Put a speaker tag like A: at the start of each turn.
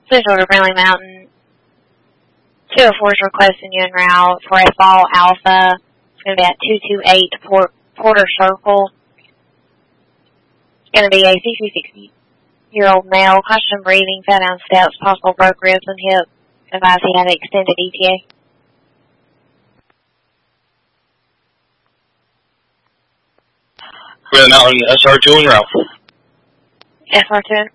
A: Central to Friendly Mountain. 204 is requesting you en route for a fall alpha. It's going to be at 228 Porter Circle. It's going to be a 60-year-old male, caution breathing, fell down steps, possible broke ribs and hip. Advise he had an extended ETA.
B: Friendly Mountain, SR2 en route.
A: SR2.